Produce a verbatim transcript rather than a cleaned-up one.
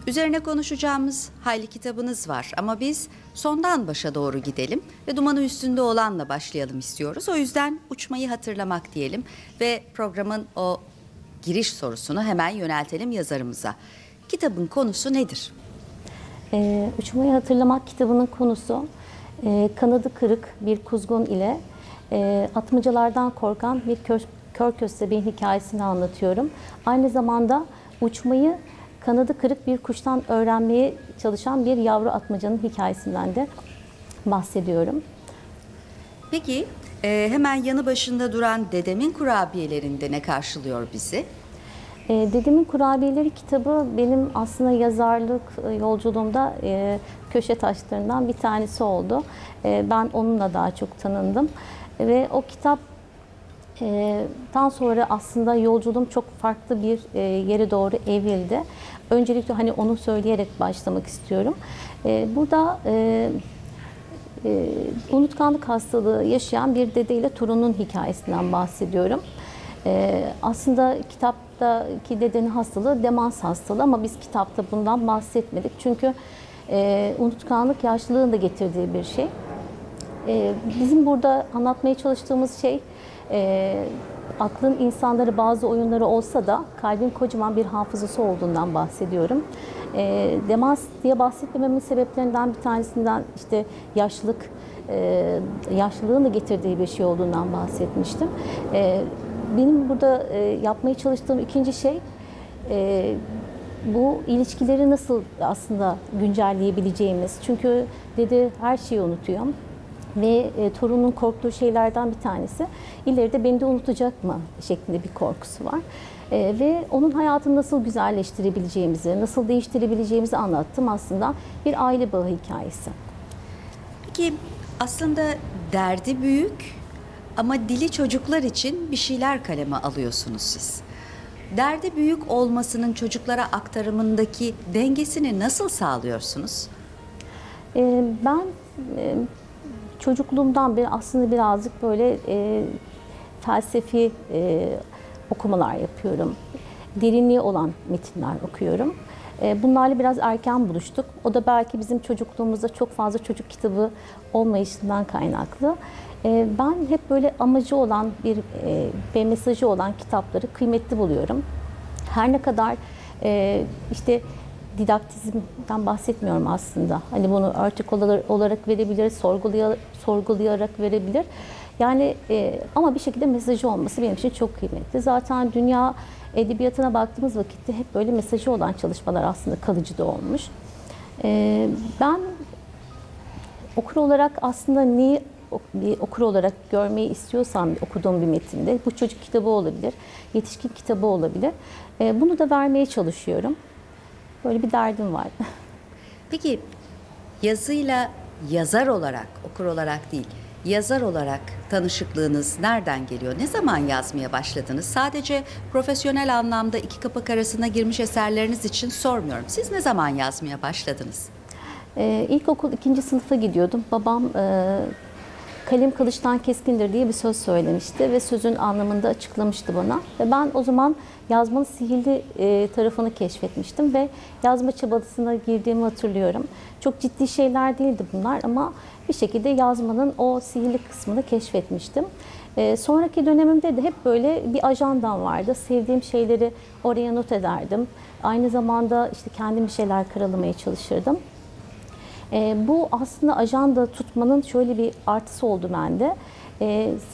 Üzerine konuşacağımız hayli kitabınız var ama biz sondan başa doğru gidelim ve dumanı üstünde olanla başlayalım istiyoruz. O yüzden uçmayı hatırlamak diyelim ve programın o giriş sorusunu hemen yöneltelim yazarımıza. Kitabın konusu nedir? Ee, Uçmayı Hatırlamak kitabının konusu e, kanadı kırık bir kuzgun ile e, atmacalardan korkan bir kör, kör köstebeğin hikayesini anlatıyorum. Aynı zamanda uçmayı kanadı kırık bir kuştan öğrenmeye çalışan bir yavru atmacanın hikayesinden de bahsediyorum. Peki e, hemen yanı başında duran Dedemin Kurabiyelerinde ne karşılıyor bizi? E, Dedemin Kurabiyeleri kitabı benim aslında yazarlık e, yolculuğumda e, köşe taşlarından bir tanesi oldu. E, ben onunla daha çok tanındım ve o kitap Daha sonra aslında yolculuğum çok farklı bir yere doğru evrildi. Öncelikle hani onu söyleyerek başlamak istiyorum. Burada e, e, unutkanlık hastalığı yaşayan bir dede ile torunun hikayesinden bahsediyorum. E, aslında kitaptaki dedenin hastalığı demans hastalığı ama biz kitapta bundan bahsetmedik. Çünkü e, unutkanlık yaşlılığın da getirdiği bir şey. E, bizim burada anlatmaya çalıştığımız şey E, aklın insanları bazı oyunları olsa da kalbin kocaman bir hafızası olduğundan bahsediyorum. E, demans diye bahsetmememin sebeplerinden bir tanesinden işte yaşlılık, e, yaşlılığın da getirdiği bir şey olduğundan bahsetmiştim. E, benim burada e, yapmaya çalıştığım ikinci şey e, bu ilişkileri nasıl aslında güncelleyebileceğimiz. Çünkü dede her şeyi unutuyor. Ve e, torunun korktuğu şeylerden bir tanesi ileride beni de unutacak mı şeklinde bir korkusu var. E, ve onun hayatını nasıl güzelleştirebileceğimizi, nasıl değiştirebileceğimizi anlattım aslında bir aile bağı hikayesi. Peki aslında derdi büyük ama dili çocuklar için bir şeyler kaleme alıyorsunuz siz. Derdi büyük olmasının çocuklara aktarımındaki dengesini nasıl sağlıyorsunuz? E, ben... E, Çocukluğumdan beri aslında birazcık böyle e, felsefi e, okumalar yapıyorum. Derinliği olan metinler okuyorum. E, bunlarla biraz erken buluştuk. O da belki bizim çocukluğumuzda çok fazla çocuk kitabı olmayışından kaynaklı. E, ben hep böyle amacı olan bir e, ve mesajı olan kitapları kıymetli buluyorum. Her ne kadar e, işte didaktizmden bahsetmiyorum aslında. Hani bunu örtük olarak verebilir, sorgulayarak, sorgulayarak verebilir. Yani e, ama bir şekilde mesajı olması benim için çok kıymetli. Zaten dünya edebiyatına baktığımız vakitte hep böyle mesajı olan çalışmalar aslında kalıcı da olmuş. E, ben okur olarak aslında neyi bir okur olarak görmeyi istiyorsam okuduğum bir metinde, bu çocuk kitabı olabilir, yetişkin kitabı olabilir. E, bunu da vermeye çalışıyorum. Böyle bir derdim var. Peki yazıyla yazar olarak, okur olarak değil, yazar olarak tanışıklığınız nereden geliyor? Ne zaman yazmaya başladınız? Sadece profesyonel anlamda iki kapak arasına girmiş eserleriniz için sormuyorum. Siz ne zaman yazmaya başladınız? Ee, İlkokul ikinci sınıfa gidiyordum. Babam e, kalem kılıçtan keskindir diye bir söz söylemişti ve sözün anlamını açıklamıştı bana. Ve ben o zaman yazmanın sihirli e, tarafını keşfetmiştim ve yazma çabasına girdiğimi hatırlıyorum. Çok ciddi şeyler değildi bunlar ama bir şekilde yazmanın o sihirli kısmını keşfetmiştim. E, sonraki dönemimde de hep böyle bir ajandam vardı. Sevdiğim şeyleri oraya not ederdim. Aynı zamanda işte kendim bir şeyler karalamaya çalışırdım. E, bu aslında ajanda tutmanın şöyle bir artısı oldu bende. E,